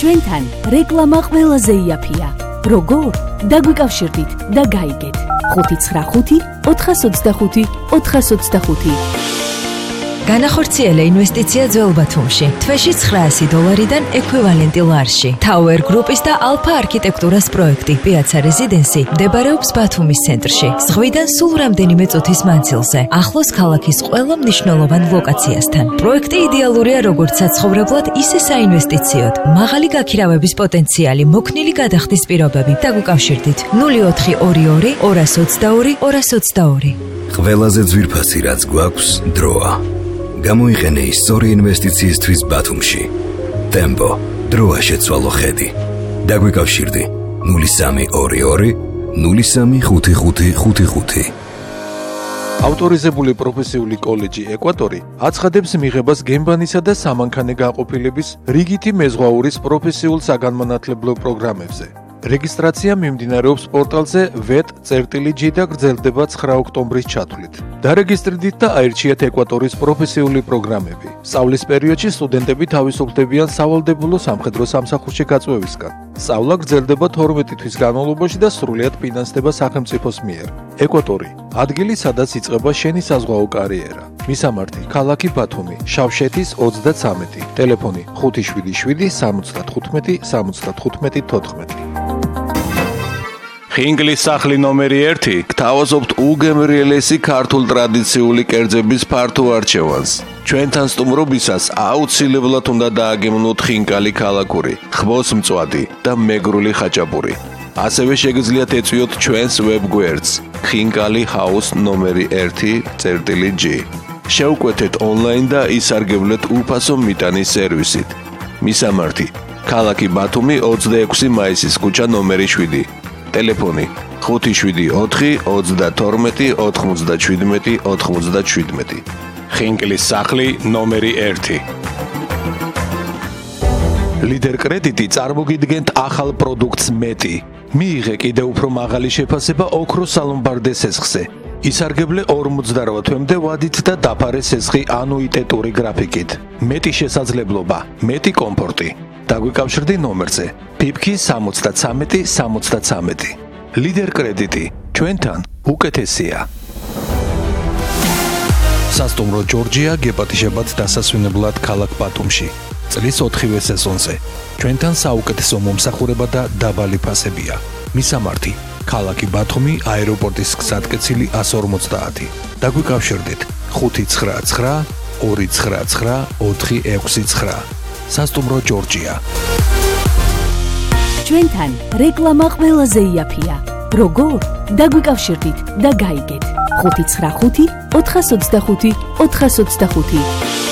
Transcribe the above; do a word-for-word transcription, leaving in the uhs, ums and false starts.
ჩვენთან რეკლამა ყველაზე იაფია. როგორ? დაგვიკავშირდით და გაიგეთ. ხუთი ცხრა ხუთი ოთხას ოცდახუთი ოთხას ოცდახუთი. განახორციელა ინვესტიცია ძველ ბათუმში. თვეში ცხრაასი დოლარიდან ექვივალენტი ლარში. Tower Group-ის და Alpha არქიტექტურას პროექტი Piazza Residency მდებარეობს ბათუმის ცენტრში. ზღვიდან სულ რამდენიმე წუთის მანძილზე. ახლოს ქალაქის ყველა მნიშვნელოვან ლოკაციასთან. პროექტი იდეალურია როგორც საცხოვრებლად, ისე საინვესტიციოდ. მაღალი გაქირავების პოტენციალი, მოქნილი გადახდის პირობები. დაგვიკავშირდით ნული ოთხი ორი ორი ორას ოცდაორი ორას ოცდაორი. ყველაზე ძვირფასი რაც გვაქვს დროა. გამოიყენე ის სწორი ინვესტიციისთვის ბათუმში. Tempo, დროა შეცვალო ხედი. დაგვიკავშირდი ნული სამი ორი ორი ნული სამი ხუთი ხუთი ხუთი ხუთი. ავტორიზებული პროფესიული კოლეჯი ეკვატორი აცხადებს მიღებას გემბანისა და სამანქანე განყოფილების რიგითი მეზღვაურის პროფესიულ საგანმანათლებლო პროგრამებზე. რეგისტრაცია მიმდინარეობს პორტალზე ვეტ წერტილი ჯი და გრძელდება ცხრა ოქტომბრის ჩათვლით. დარეგისტრირდით და აირჩიეთ ეკვატორის პროფესიული პროგრამები. სწავლის პერიოდში სტუდენტები თავისუფლდებიან სავალდებულო სამხედრო სამსახურში გაწვევისგან. სწავლა გრძელდება თორმეტი თვის განმავლობაში და სრულიად ფინანსდება სახელმწიფოს მიერ. ეკვატორი, ადგილი სადაც იწყება შენი საზღვაო კარიერა. მისამართი: ქალაქი ბათუმი, შავშეთის ოცდაცამეტი, ტელეფონი ხუთი შვიდი შვიდი სამოცდათხუთმეტი სამოცდათხუთმეტი თოთხმეტი. ხინგლის სახლი ნომერი ერთი გთავაზობთ უგემრიელესი ქართულ ტრადიციული კერძების ფართო არჩევანს. ჩვენთან სტუმრობისას აუცილებლად უნდა დააგემოვნოთ ხინკალი ქალაქური, ხბოს მწვადი და მეგრული ხაჭაპური. ასევე შეგიძლიათ ეწვიოთ ჩვენს ვებგვერდს ხინკალი ჰაუს ნომერი ერთი წერტილი ჯი. შევკვეთეთ ონლაინ და ისარგებლეთ უფასო მიტანის სერვისით. მისამართი: ქალაქი ბათუმი ოცდაექვსი მაისის ქუჩა ნომერი შვიდი. ტელეფონი ხუთი შვიდი ოთხი ოცდათორმეტი ოთხმოცდაჩვიდმეტი ოთხმოცდაჩვიდმეტი. ხინკლის სახლი ნომერი ერთი. ლიდერ კრედიტი წარმოგიდგენთ ახალ პროდუქტს მეტი. მიიღე კიდევ უფრო მაღალი შეფასება ოქროს სალომბარდე სესხზე. ისარგებლე ორმოცდაორი თვემდე ვადით და დაფარე სესხი ანუიტეტური გრაფიკით. მეტი შესაძლებლობა, მეტი კომფორტი. დაგვიკავშირდი ნომერზე პიპკი სამოცდაცამეტი სამოცდაცამეტი. ლიდერ კრედიტი, ჩვენთან უკეთესია. სასტუმრო ჯორჯია გეპატიჟებათ დასასვენებლად ქალაქ ბათუმში. წლის ოთხივე სეზონზე. ჩვენთან საუკეთესო მომსახურება და დაბალი ფასებია. მისამართი: ქალაქი ბათუმი, აეროპორტის გზატკეცილი εκατს ორმოცდაათი. დაგვიკავშირდით ხუთი ცხრა ცხრა ორი ცხრა ცხრა ოთხი ექვსი ცხრა. სასტუმრო ჯორჯია. ჩვენთან რეკლამა ყველაზე იაფია. როგორ? დაგვიკავშირდით და გაიგეთ. ხუთი ცხრა ხუთი ოთხას ოცდახუთი ოთხას ოცდახუთი.